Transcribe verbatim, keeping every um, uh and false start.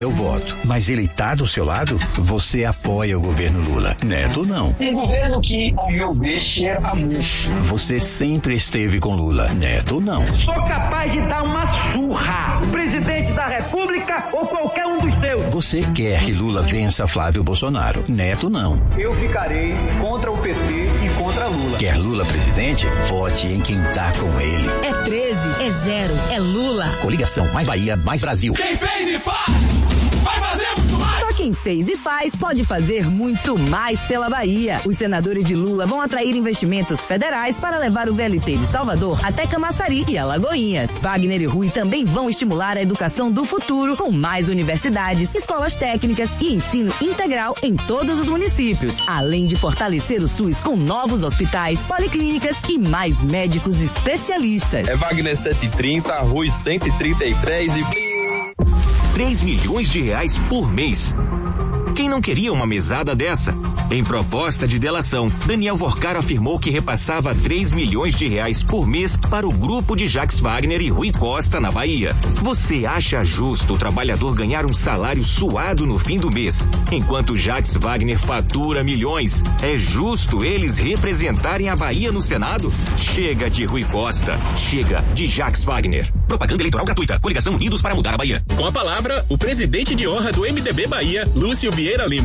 Eu voto, mas ele tá do seu lado? Você apoia o governo Lula, Neto não. Um governo que, ao meu ver, cheira muito. Você sempre esteve com Lula, Neto não. Sou capaz de dar uma surra, presidente da República ou qualquer um dos seus. Você quer que Lula vença Flávio Bolsonaro, Neto não. Eu ficarei contra o P T e contra Lula. Quer Lula presidente? Vote em quem tá com ele. É treze, é Gero, é Lula. Coligação Mais Bahia, Mais Brasil. Quem fez e faz! Vai fazer muito mais! Só quem fez e faz pode fazer muito mais pela Bahia. Os senadores de Lula vão atrair investimentos federais para levar o V L T de Salvador até Camaçari e Alagoinhas. Wagner e Rui também vão estimular a educação do futuro com mais universidades, escolas técnicas e ensino integral em todos os municípios. Além de fortalecer o SUS com novos hospitais, policlínicas e mais médicos especialistas. É Wagner cento e trinta, Rui cento e trinta e três e... três milhões de reais por mês. Quem não queria uma mesada dessa? Em proposta de delação, Daniel Vorcar afirmou que repassava três milhões de reais por mês para o grupo de Jacques Wagner e Rui Costa na Bahia. Você acha justo o trabalhador ganhar um salário suado no fim do mês, enquanto Jacques Wagner fatura milhões? É justo eles representarem a Bahia no Senado? Chega de Rui Costa, chega de Jacques Wagner. Propaganda eleitoral gratuita. Coligação Unidos para mudar a Bahia. Com a palavra, o presidente de honra do M D B Bahia, Lúcio Vieira Lima.